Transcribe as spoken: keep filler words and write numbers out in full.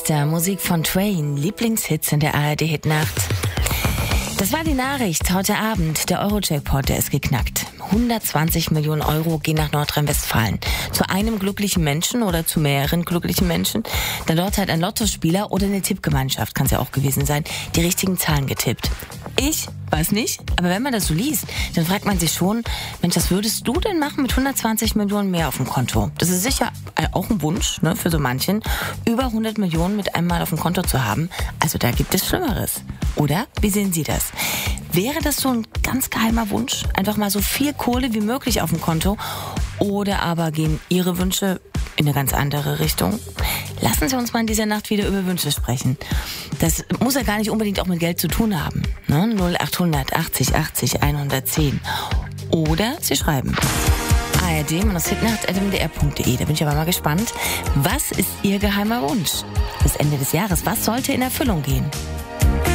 Der Musik von Train, Lieblingshits in der A R D-Hitnacht. Das war die Nachricht heute Abend. Der Euro-Jackpot, der ist geknackt. hundertzwanzig Millionen Euro gehen nach Nordrhein-Westfalen. Zu einem glücklichen Menschen oder zu mehreren glücklichen Menschen. Denn dort hat ein Lottospieler oder eine Tippgemeinschaft, kann es ja auch gewesen sein, die richtigen Zahlen getippt. Ich weiß nicht, aber wenn man das so liest, dann fragt man sich schon, Mensch, was würdest du denn machen mit hundertzwanzig Millionen mehr auf dem Konto? Das ist sicher auch ein Wunsch, ne, für so manchen, über hundert Millionen mit einem Mal auf dem Konto zu haben. Also da gibt es Schlimmeres. Oder? Wie sehen Sie das? Wäre das so ein ganz geheimer Wunsch? Einfach mal so viel Kohle wie möglich auf dem Konto? Oder aber gehen Ihre Wünsche in eine ganz andere Richtung? Lassen Sie uns mal in dieser Nacht wieder über Wünsche sprechen. Das muss ja gar nicht unbedingt auch mit Geld zu tun haben. Ne? null achthundert achtzig achtzig hundertzehn. Oder Sie schreiben A R D-hitnacht at m d r punkt d e. Da bin ich aber mal gespannt. Was ist Ihr geheimer Wunsch? Bis Ende des Jahres. Was sollte in Erfüllung gehen?